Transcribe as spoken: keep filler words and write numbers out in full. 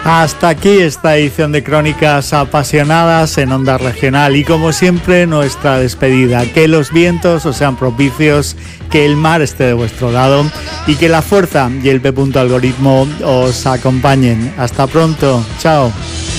Hasta aquí esta edición de Crónicas Apasionadas en Onda Regional y como siempre nuestra despedida. Que los vientos os sean propicios, que el mar esté de vuestro lado y que la fuerza y el P. Algoritmo os acompañen. Hasta pronto, chao.